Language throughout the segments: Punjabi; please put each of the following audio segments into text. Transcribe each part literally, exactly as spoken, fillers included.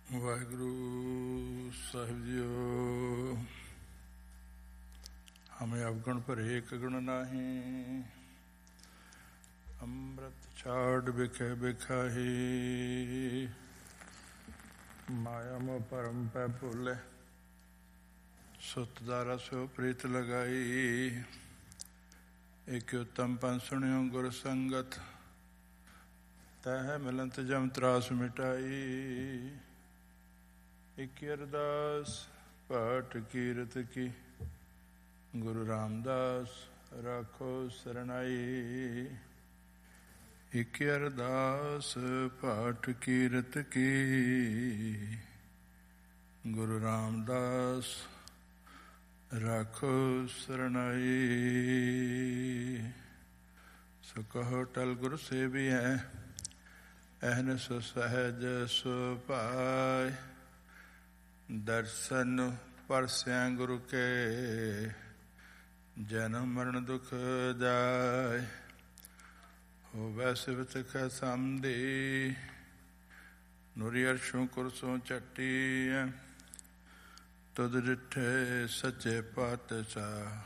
ਵਾਹਿਗੁਰੂ ਸਾਹਿਬ ਜੀਓ। ਹਮੇ ਅਵਗੁਣ ਭਰੇ ਇੱਕ ਗੁਣ ਨਾਹੀਂ, ਅੰਮ੍ਰਿਤ ਛਾੜ ਬਿਖੇ ਬਿਖਾਹੀ। ਮਾਇਆ ਮੋਹ ਭਰਮ ਪੈ ਭੁੱਲੇ, ਸੁਤ ਦਾ ਰਸੋ ਪ੍ਰੀਤ ਲਗਾਈ। ਇੱਕ ਉਤਮ ਪੰਥ ਸੁਣਿਓ ਗੁਰ ਸੰਗਤ, ਤਹਿ ਮਿਲੰਤ ਜਮ ਤਰਾਸ ਮਿਟਾਈ। ਇੱਕ ਅਰਦਾਸ ਪਾਠ ਕੀਰਤ ਕੀ, ਗੁਰੂ ਰਾਮਦਾਸ ਰਾਖੋ ਸਰਨਾਈ। ਇੱਕ ਅਰਦਾਸ ਪਾਠ ਕੀਰਤ ਕੀ, ਗੁਰੂ ਰਾਮਦਾਸ ਰਾਖੋ ਸਰਨਾਈ। ਸੋ ਕਹੋ ਟਲ ਗੁਰ ਸੇਵੀ ਹੈ, ਅਹਨਿ ਸੋ ਸਹਿਜ ਸੁਭਾਇ। ਦਰਸ਼ਨ ਪਰਸਿਆ ਗੁਰੂ ਕੇ, ਜਨਮ ਮਰਨ ਦੁਖ ਜਾਇ। ਹੋਵੈ ਸਿਵਤ ਕੈ ਸਮਧੀ, ਨੂਰੀ ਅਰਸ਼ੋਂ ਕੁਰਸੋਂ ਚੱਟੀ। ਤੁਧ ਡਿਠੇ ਸੱਚੇ ਪਾਤਸ਼ਾਹ,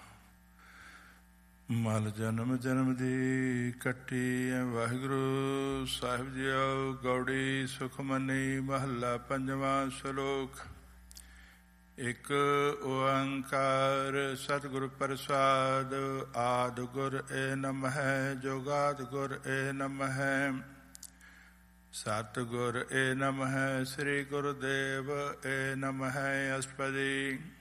ਮਲ ਜਨਮ ਜਨਮ ਦੀ ਕੱਟੀ। ਵਾਹਿਗੁਰੂ ਸਾਹਿਬ ਜੀਓ। ਗੌੜੀ ਸੁਖਮਨੀ ਮਹੱਲਾ ਪੰਜਵਾਂ। ਸ਼ਲੋਕ। ਇੱਕ ਓੰਕਾਰ ਸਤਿਗੁਰ ਪ੍ਰਸਾਦ, ਆਦਿ ਗੁਰ ਏ ਨਮਹਿ, ਜੁਗਾਦਿ ਗੁਰ ਏ ਨਮਹਿ। ਸਤਿਗੁਰ ਏ ਨਮਹਿ, ਸ੍ਰੀ ਗੁਰੂਦੇਵ ਏ ਨਮਹਿ। ਅਸਪਦੀ